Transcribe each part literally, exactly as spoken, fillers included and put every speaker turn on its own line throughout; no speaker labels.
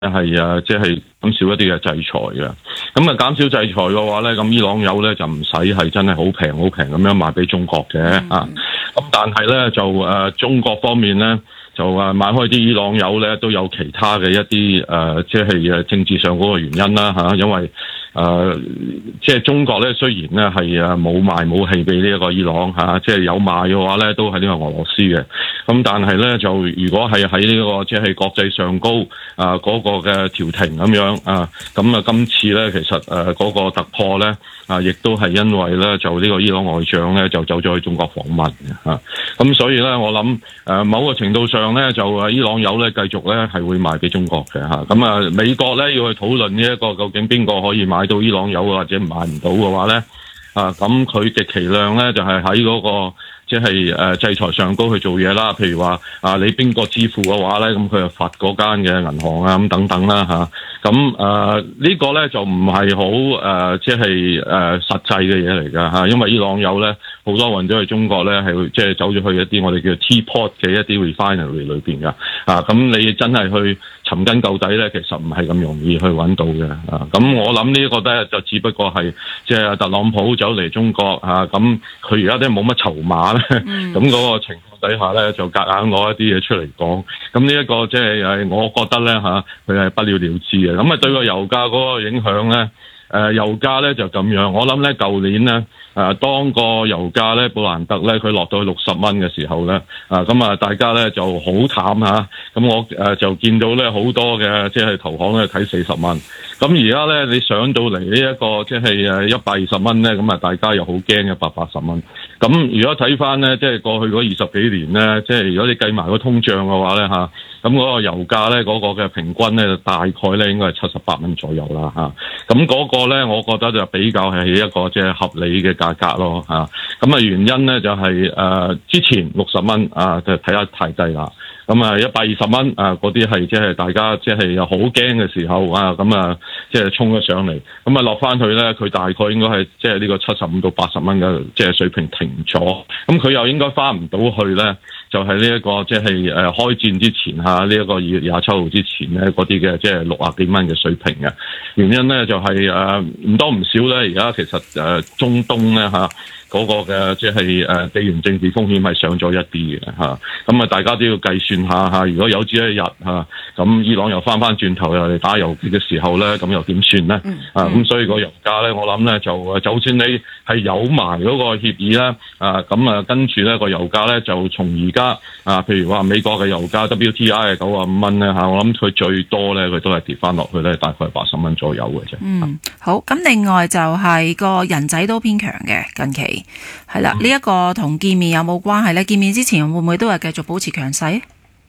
係誒即係減少一啲嘅制裁嘅。咁啊減少制裁嘅話咧，咁伊朗油咧就唔使係真係好平好平咁樣賣俾中國嘅、嗯、啊。咁但係咧就誒、呃、中國方面咧就誒買開啲伊朗油咧都有其他嘅一啲誒即係誒政治上嗰個原因啦嚇、啊，因為。誒、呃，即係中國咧，雖然咧係誒冇賣武器俾呢一個伊朗嚇、啊，即係有賣嘅話咧，都係呢個俄羅斯嘅。咁但係咧，就如果係喺呢個即係國際上高啊嗰、那個嘅調停咁樣啊，咁啊今次咧其實誒嗰、啊那個突破咧啊，亦都係因為咧就呢個伊朗外長咧就走咗去中國訪問嚇。咁、啊、所以咧，我諗誒、啊、某個程度上咧就誒伊朗油咧繼續咧係會賣俾中國嘅嚇。咁啊，啊美國咧要去討論呢一個究竟邊個可以買。買到伊朗油或者買唔到嘅話咧，啊咁佢極其量咧就係喺嗰個即係誒制裁上高去做嘢啦。譬如話啊，你邊個支付嘅話咧，咁佢就罰嗰間嘅銀行啊咁等等啦嚇。咁誒呢個咧就唔係好誒即係誒實際嘅嘢嚟㗎嚇，因為伊朗油咧好多運咗去中國咧係即係走咗去一啲我哋叫 Teapot 嘅一啲 refinery 裏邊㗎啊。咁你真係去尋根究底咧，其實唔係咁容易去揾到嘅啊！咁我諗呢一個咧，就只不過係即係特朗普走嚟中國啊！咁佢而家都冇乜籌碼咧，咁嗰、嗯、個情況底下咧，就夾硬攞一啲嘢出嚟講。咁呢一個即係誒，我覺得咧嚇，佢係不了了之嘅。咁啊，對個油價嗰個影響咧，誒、呃、油價咧就咁樣。我諗咧，舊年咧。誒、啊，當個油價咧，布蘭特咧，佢落到去六十蚊嘅時候咧，啊，咁啊，大家咧就好淡嚇，咁我誒、啊、就見到咧好多嘅即係投行咧睇四十蚊，咁而家咧你上到嚟呢一個即係誒一百二十蚊咧，咁啊大家又好驚一百八十蚊，咁如果睇翻咧即係過去嗰二十幾年咧，即係如果你計埋個通脹嘅話咧嚇，咁嗰個油價咧嗰個嘅平均咧大概咧應該係七十八蚊左右啦嚇，咁嗰個咧我覺得就比較係一個即係合理嘅價格咯嚇，咁啊原因咧就係、是、誒、呃、之前六十蚊啊，就睇下太低啦。咁啊一百二十蚊啊，嗰啲係即係大家即係好驚嘅時候啊，咁啊即係衝咗上嚟，咁啊落翻去咧，佢大概應該係即係呢個七十五到八十蚊嘅即係水平停咗，咁佢又應該翻唔到去咧，就係呢一個即係誒開戰之前嚇呢一個二月廿七號之前咧嗰啲嘅即係六啊幾蚊嘅水平嘅原因咧就係誒唔多唔少咧，而家其實誒、呃、中東咧嚇。啊嗰個嘅即係誒地緣政治風險係上咗一啲嘅嚇，咁啊大家都要計算下嚇，如果有朝一日嚇，咁伊朗又翻翻轉頭又嚟打油嘅時候咧，咁又點算咧？嗯、啊咁所以個油價咧，我諗咧就就算你係有埋嗰個協議咧，啊咁啊跟住咧個油價咧就從而家啊，譬如話美國嘅油價 W T I 係九啊五蚊咧嚇，我諗佢最多咧佢都係跌翻落去咧，大概八十蚊左右嘅啫。
嗯，好，咁另外就係個人仔都偏強嘅近期。係啦，呢一、嗯、個同見面有冇關係咧？見面之前會唔會都係繼續保持強勢？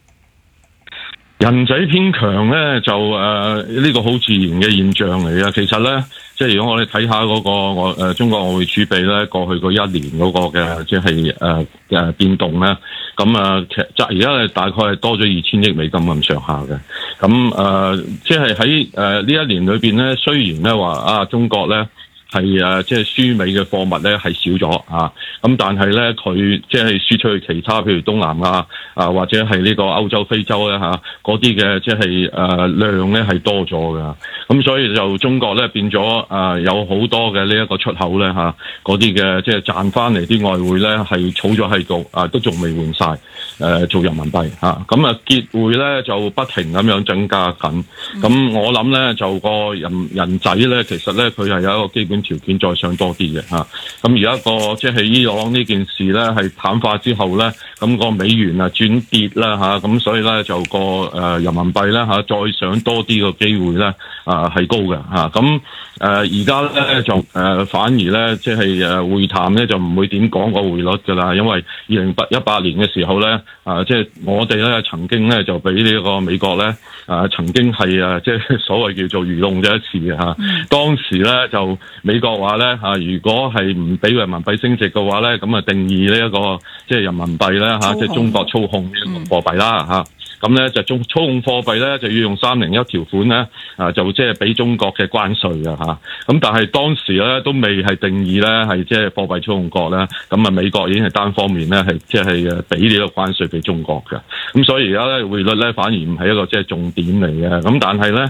人仔偏強咧，就誒呢、呃這個好自然嘅現象嚟啊！其實咧，即係如果我哋睇下嗰個我誒中國外匯儲備咧，過去嗰一年嗰個嘅即係誒誒變動咧，咁啊其實而家係大概係多咗二千億美金咁上下嘅。咁誒、呃、即係喺誒呢一年裏邊咧，雖然咧話啊中國咧。係誒，即係輸美嘅貨物咧係少咗啊，咁但係咧佢即係輸出去其他，譬如東南亞啊，或者係呢個歐洲、非洲咧嚇，嗰啲嘅即係誒量咧係多咗㗎，咁所以就中國咧變咗誒、啊、有好多嘅呢一個出口咧嚇，嗰啲嘅即係賺翻嚟啲外匯咧係儲咗喺度啊，都仲未換晒誒、啊、做人民幣嚇，咁啊結匯咧就不停咁樣增加緊，咁我諗咧就個人人仔咧其實咧佢係有一個基本條件再上多啲嘅嚇，咁而家個即係伊朗呢件事咧係淡化之後咧，咁個美元啊轉跌啦嚇，咁所以咧就個誒人民幣咧嚇再上多啲個機會咧啊係高嘅嚇，咁誒而家咧就誒反而咧即係誒會談咧就唔會點講個匯率㗎啦，因為二零一八年嘅時候咧啊即係我哋咧曾經咧就俾呢個美國咧啊曾經係誒即係所謂叫做愚弄咗一次嘅嚇，當時咧就美國話咧嚇，如果係唔俾人民幣升值嘅話咧，咁啊定義呢、這、一個即係人民幣咧嚇，即係中國操控呢一個貨幣啦嚇。咁咧就中操控貨幣咧就要用三零一條款咧啊，就即係俾中國嘅關稅嘅嚇。咁但係當時咧都未係定義咧係即係貨幣操控國咧，咁啊美國已經係單方面咧係即係誒俾呢個關稅俾中國嘅。咁所以而家咧匯率咧反而唔係一個即係重點嚟嘅。咁但係咧